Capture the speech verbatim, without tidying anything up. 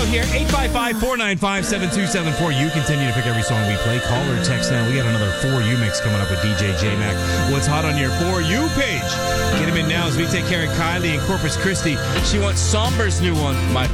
here. eight five five, four nine five, seven two seven four. You continue to pick every song we play. Call or text now. We got another For You mix coming up with D J J-Mac. What's hot on your For You page? Get him in now as we take care of Kylie in Corpus Christi. She wants Somber's new one, My